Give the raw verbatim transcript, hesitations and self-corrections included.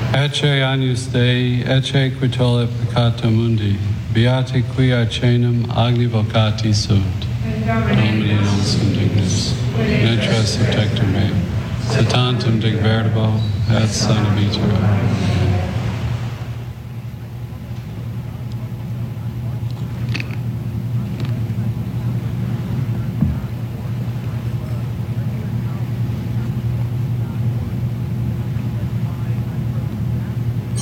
Ecce agnus Dei, ecce quitola peccata mundi, beati qui arcenum agni vocati sunt. Domini non sum dignus, netres subtector me, se tantum dig verbo, et sanavitera.